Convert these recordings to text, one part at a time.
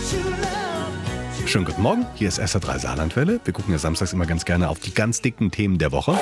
Schönen guten Morgen, hier ist SR3 Saarlandwelle. Wir gucken ja samstags immer ganz gerne auf die ganz dicken Themen der Woche.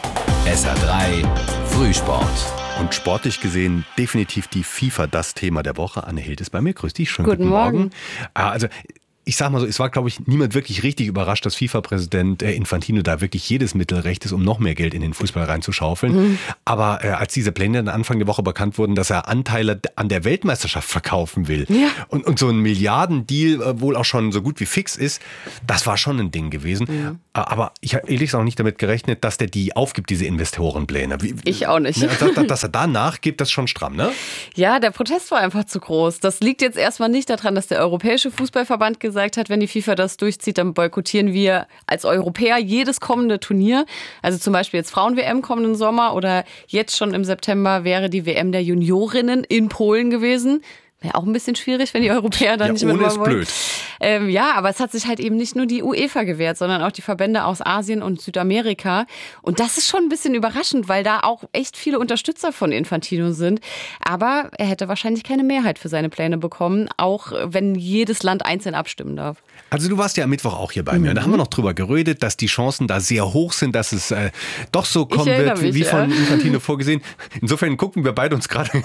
SR3 Frühsport. Und sportlich gesehen definitiv die FIFA das Thema der Woche. Anne Hild ist bei mir. Grüß dich. Schönen Guten Morgen. Also ich sag mal so, es war, glaube ich, niemand wirklich richtig überrascht, dass FIFA-Präsident Infantino da wirklich jedes Mittel recht ist, um noch mehr Geld in den Fußball reinzuschaufeln. Aber als diese Pläne dann Anfang der Woche bekannt wurden, dass er Anteile an der Weltmeisterschaft verkaufen will und so ein Milliardendeal wohl auch schon so gut wie fix ist, das war schon ein Ding gewesen. Ja. Aber ich habe ehrlich gesagt auch nicht damit gerechnet, dass der die aufgibt, diese Investorenpläne. Ich auch nicht. Dass er da nachgibt, das ist schon stramm, ne? Ja, der Protest war einfach zu groß. Das liegt jetzt erstmal nicht daran, dass der Europäische Fußballverband gesagt hat, wenn die FIFA das durchzieht, dann boykottieren wir als Europäer jedes kommende Turnier. Also zum Beispiel jetzt Frauen-WM kommenden Sommer oder jetzt schon im September wäre die WM der Juniorinnen in Polen gewesen. Wäre auch ein bisschen schwierig, wenn die Europäer dann nicht mitmachen wollen. Blöd. Ja, aber es hat sich halt eben nicht nur die UEFA gewehrt, sondern auch die Verbände aus Asien und Südamerika. Und das ist schon ein bisschen überraschend, weil da auch echt viele Unterstützer von Infantino sind. Aber er hätte wahrscheinlich keine Mehrheit für seine Pläne bekommen, auch wenn jedes Land einzeln abstimmen darf. Also du warst ja am Mittwoch auch hier bei mir. Da haben wir noch drüber geredet, dass die Chancen da sehr hoch sind, dass es doch so kommen wird, wie von Infantino vorgesehen. Insofern gucken wir beide uns gerade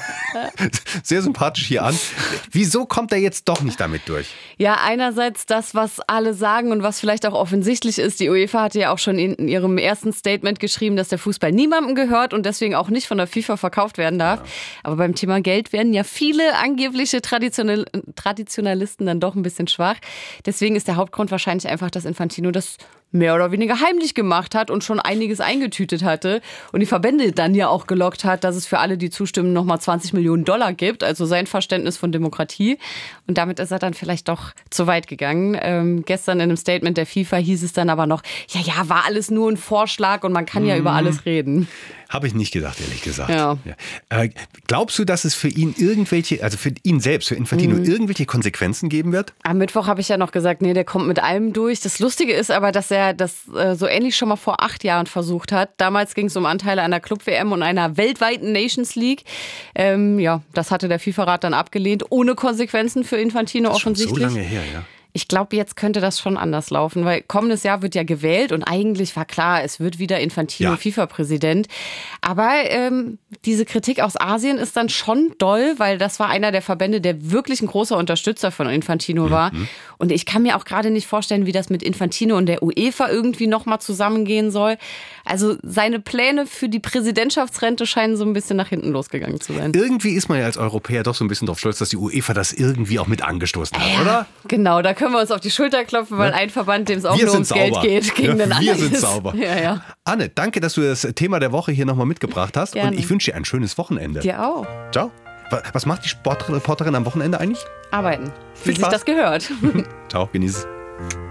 sehr sympathisch hier an. Wieso kommt er jetzt doch nicht damit durch? Ja, einerseits das, was alle sagen und was vielleicht auch offensichtlich ist. Die UEFA hatte ja auch schon in ihrem ersten Statement geschrieben, dass der Fußball niemandem gehört und deswegen auch nicht von der FIFA verkauft werden darf. Ja. Aber beim Thema Geld werden ja viele angebliche Traditionalisten dann doch ein bisschen schwach. Deswegen ist der Hauptgrund wahrscheinlich einfach, dass Infantino das mehr oder weniger heimlich gemacht hat und schon einiges eingetütet hatte und die Verbände dann ja auch gelockt hat, dass es für alle, die zustimmen, nochmal $20 Millionen gibt, also sein Verständnis von Demokratie. Und damit ist er dann vielleicht doch zu weit gegangen. Gestern in einem Statement der FIFA hieß es dann aber noch, ja, war alles nur ein Vorschlag und man kann ja über alles reden. Habe ich nicht gedacht, ehrlich gesagt. Ja. Glaubst du, dass es für ihn also für ihn selbst, für Infantino, irgendwelche Konsequenzen geben wird? Am Mittwoch habe ich ja noch gesagt, nee, der kommt mit allem durch. Das Lustige ist aber, dass er das so ähnlich schon mal vor 8 Jahren versucht hat. Damals ging es um Anteile an der Club-WM und einer weltweiten Nations League. Das hatte der FIFA-Rat dann abgelehnt, ohne Konsequenzen für Infantino das ist offensichtlich. Schon so lange her, ja. Ich glaube, jetzt könnte das schon anders laufen, weil kommendes Jahr wird ja gewählt und eigentlich war klar, es wird wieder Infantino FIFA-Präsident. Aber diese Kritik aus Asien ist dann schon doll, weil das war einer der Verbände, der wirklich ein großer Unterstützer von Infantino war. Und ich kann mir auch gerade nicht vorstellen, wie das mit Infantino und der UEFA irgendwie nochmal zusammengehen soll. Also seine Pläne für die Präsidentschaftsrente scheinen so ein bisschen nach hinten losgegangen zu sein. Irgendwie ist man ja als Europäer doch so ein bisschen drauf stolz, dass die UEFA das irgendwie auch mit angestoßen hat, oder? Genau, da können wir uns auf die Schulter klopfen, weil ein Verband, dem es auch nur ums Geld geht, gegen den anderen Wir sind sauber. Ja. Anne, danke, dass du das Thema der Woche hier nochmal mitgebracht hast. Gerne. Und ich wünsche dir ein schönes Wochenende. Dir auch. Ciao. Was macht die Sportreporterin am Wochenende eigentlich? Arbeiten. Viel Wie sich Spaß. das gehört. Ciao, genieß es.